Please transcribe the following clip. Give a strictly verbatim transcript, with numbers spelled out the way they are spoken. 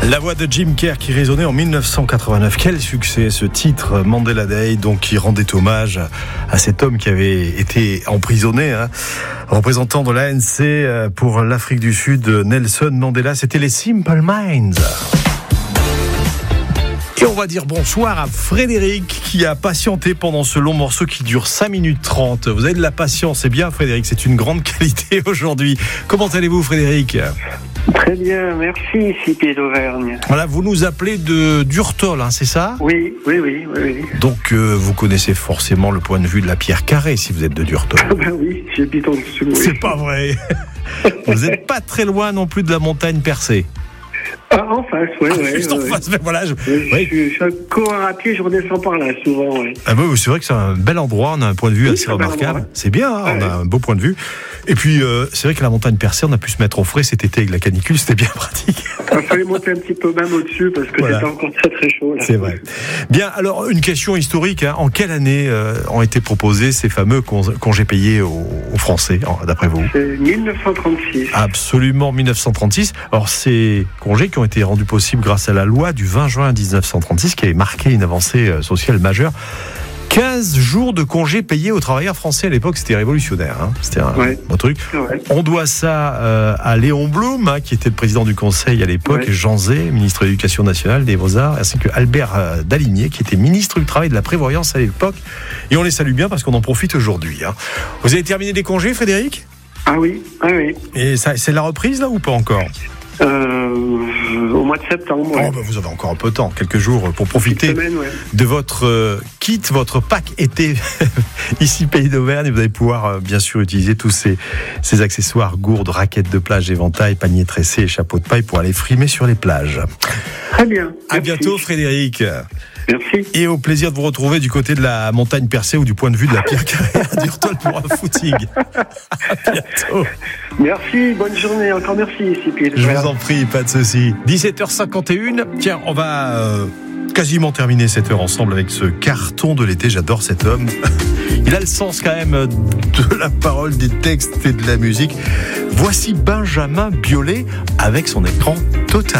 La voix de Jim Kerr qui résonnait en dix-neuf cent quatre-vingt-neuf. Quel succès ce titre, Mandela Day, donc qui rendait hommage à cet homme qui avait été emprisonné, hein, représentant de l'A N C pour l'Afrique du Sud, Nelson Mandela. C'était les Simple Minds. Et on va dire bonsoir à Frédéric qui a patienté pendant ce long morceau qui dure cinq minutes trente. Vous avez de la patience, c'est bien Frédéric, c'est une grande qualité aujourd'hui. Comment allez-vous Frédéric ? Très bien, merci, six pieds d'Auvergne. Voilà, vous nous appelez de Durtol, hein, c'est ça ? Oui, oui, oui, oui. oui. Donc euh, vous connaissez forcément le point de vue de la pierre carrée si vous êtes de Durtol. Ah ben oui, j'habite en dessous. Oui. C'est pas vrai. Vous n'êtes pas très loin non plus de la montagne percée. Ah, en face, oui, oui. Juste en ouais. face, mais voilà. Je, je, ouais. je, je, je cours à pied, je redescends par là, souvent, oui. Ah bah, c'est vrai que c'est un bel endroit, on a un point de vue oui, assez remarquable. Endroit. C'est bien, hein, ah, on ouais. a un beau point de vue. Et puis, euh, c'est vrai que la montagne percée, on a pu se mettre au frais cet été avec la canicule, c'était bien pratique. Il fallait monter un petit peu même au-dessus parce que voilà. C'était encore très très chaud. Là. C'est vrai. Bien, alors, une question historique. Hein. En quelle année euh, ont été proposés ces fameux congés payés aux, aux Français, d'après vous ? C'est dix-neuf cent trente-six. Absolument, dix-neuf cent trente-six. Alors, ces congés qui ont été rendus possibles grâce à la loi du vingt juin dix-neuf cent trente-six, qui avait marqué une avancée sociale majeure. quinze jours de congés payés aux travailleurs français à l'époque, c'était révolutionnaire. Hein. C'était un ouais. beau truc. Ouais. On doit ça euh, à Léon Blum, hein, qui était le président du Conseil à l'époque, ouais. Jean Zay, ministre de l'Éducation nationale, des Beaux-Arts, ainsi que Albert euh, Dalinier, qui était ministre du Travail et de la Prévoyance à l'époque. Et on les salue bien parce qu'on en profite aujourd'hui. Hein. Vous avez terminé les congés, Frédéric ? Ah oui, ah oui. Et ça, c'est la reprise là ou pas encore ? Euh, au mois de septembre. Ouais. Oh, bah vous avez encore un peu de temps, quelques jours pour profiter semaine, ouais. de votre euh, kit, votre pack été ici Pays d'Auvergne. Vous allez pouvoir euh, bien sûr utiliser tous ces, ces accessoires, gourdes, raquettes de plage, éventail, paniers tressés et chapeaux de paille pour aller frimer sur les plages. Très bien. À Merci. bientôt Frédéric. Merci. Et au plaisir de vous retrouver du côté de la montagne percée ou du point de vue de la pierre carrée à Durtol pour un footing. À bientôt. Merci, bonne journée, encore merci. Je vous en prie, pas de souci. dix-sept heures cinquante et une, tiens, on va euh, quasiment terminer cette heure ensemble avec ce carton de l'été, j'adore cet homme. Il a le sens quand même de la parole, des textes et de la musique. Voici Benjamin Biolay avec son écran total.